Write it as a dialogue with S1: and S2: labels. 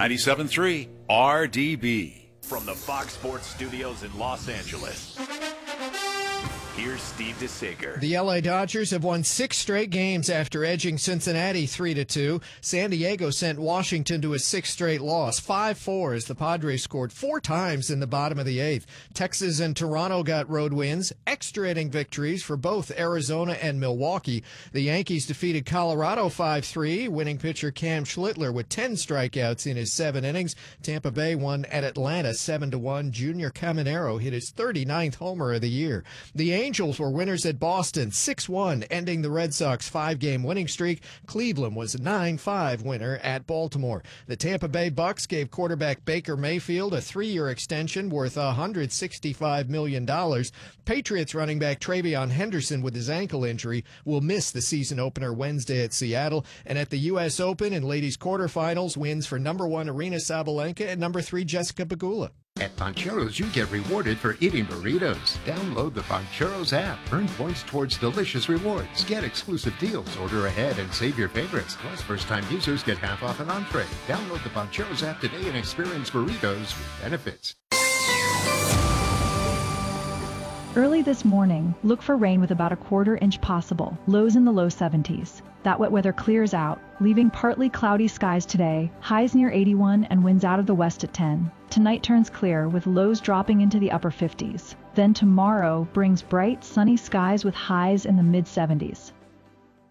S1: 97.3 RDB. From the Fox Sports Studios in Los Angeles, here's Steve DeSager.
S2: The LA Dodgers have won 6 straight games after edging Cincinnati 3-2. San Diego sent Washington to a 6th straight loss, 5-4, as the Padres scored 4 times in the bottom of the 8th. Texas and Toronto got road wins, extra inning victories for both Arizona and Milwaukee. The Yankees defeated Colorado 5-3, winning pitcher Cam Schlittler with 10 strikeouts in his 7 innings. Tampa Bay won at Atlanta 7-1. Junior Caminero hit his 39th homer of the year. The Angels were winners at Boston 6-1, ending the Red Sox 5-game winning streak. Cleveland was a 9-5 winner at Baltimore. The Tampa Bay Bucks gave quarterback Baker Mayfield a 3-year extension worth $165 million. Patriots running back TreVeyon Henderson with his ankle injury will miss the season opener Wednesday at Seattle. And at the U.S. Open and ladies quarterfinals, wins for number 1 Aryna Sabalenka and number 3 Jessica Pegula.
S3: At Pancheros, you get rewarded for eating burritos. Download the Pancheros app. Earn points towards delicious rewards. Get exclusive deals. Order ahead and save your favorites. Plus, first-time users get half off an entree. Download the Pancheros app today and experience burritos with benefits.
S4: Early this morning, look for rain with about a 1/4 inch possible. Lows in the low 70s. That wet weather clears out, leaving partly cloudy skies today, highs near 81 and winds out of the west at 10. Tonight turns clear with lows dropping into the upper 50s. Then tomorrow brings bright, sunny skies with highs in the mid 70s.